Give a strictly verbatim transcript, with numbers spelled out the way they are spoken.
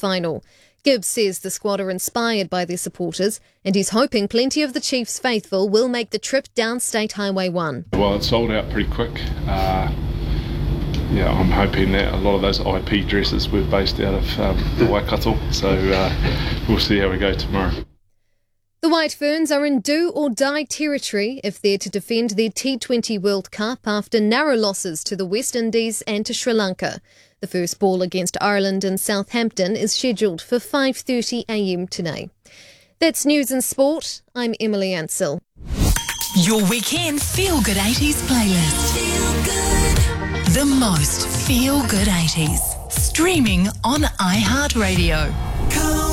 final. Gibbs says the squad are inspired by their supporters and he's hoping plenty of the Chiefs faithful will make the trip down State Highway one. Well, it sold out pretty quick. Uh, yeah, I'm hoping that a lot of those I P dresses were based out of um, the Waikato, so uh, we'll see how we go tomorrow. The White Ferns are in do-or-die territory if they're to defend their T twenty World Cup after narrow losses to the West Indies and to Sri Lanka. The first ball against Ireland in Southampton is scheduled for five thirty a m today. That's news and sport. I'm Emily Ansell. Your weekend Feel Good eighties playlist. Feel good. The most Feel Good eighties. Streaming on iHeartRadio.